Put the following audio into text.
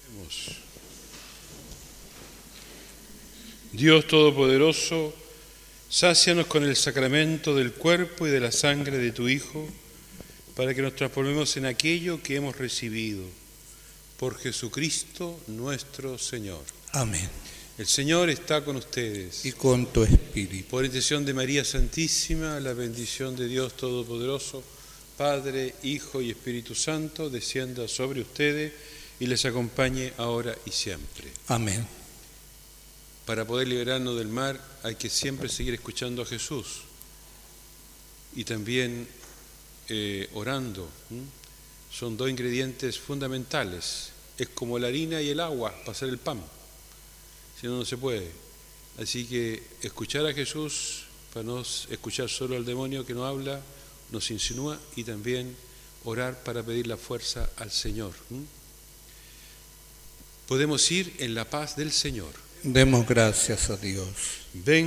Dios Todopoderoso, sácianos con el sacramento del cuerpo y de la sangre de tu Hijo, para que nos transformemos en aquello que hemos recibido. Por Jesucristo nuestro Señor. Amén. El Señor está con ustedes. Y con tu espíritu. Por intercesión de María Santísima, la bendición de Dios Todopoderoso, Padre, Hijo y Espíritu Santo, descienda sobre ustedes y les acompañe ahora y siempre. Amén. Para poder liberarnos del mal hay que siempre seguir escuchando a Jesús y también orando. Son dos ingredientes fundamentales. Es como la harina y el agua para hacer el pan. Si no, no se puede. Así que escuchar a Jesús para no escuchar solo al demonio que nos habla, nos insinúa, y también orar para pedir la fuerza al Señor. Podemos ir en la paz del Señor. Demos gracias a Dios. Ven